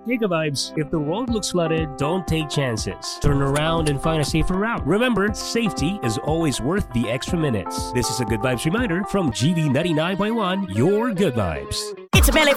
Giga Vibes, if the road looks flooded, don't take chances. Turn around and find a safer route. Remember, safety is always worth the extra minutes. This is a Good Vibes reminder from GV 99.1, your Good Vibes. It's a belly